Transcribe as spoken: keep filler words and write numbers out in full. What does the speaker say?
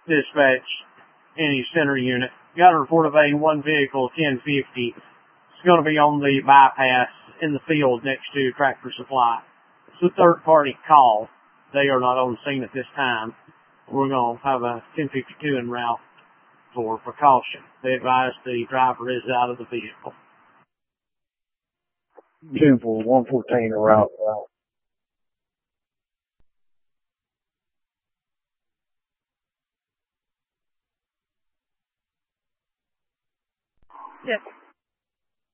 Dispatch, any center unit. Got a report of a one vehicle, ten fifty. It's going to be on the bypass in the field next to Tractor Supply. It's a third party call. They are not on scene at this time. We're going to have a ten fifty-two en route for precaution. They advise the driver is out of the vehicle. ten for one fourteen en route. Yes.